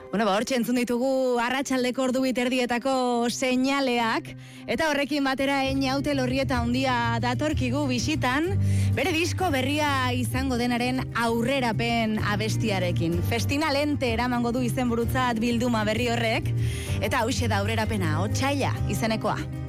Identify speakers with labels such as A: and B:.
A: Bueno, hortxe entzun ditugu arratsaldeko ordu biterdietako seinaleak, eta horrekin batera Eñaute Lorrieta handia datorkigu bisitan, bere disko berria izango denaren aurrerapen abestiarekin. Festina lente eramango du izenburutzat bilduma berri horrek, eta hauxe da aurrerapena, Otsaila izenekoa.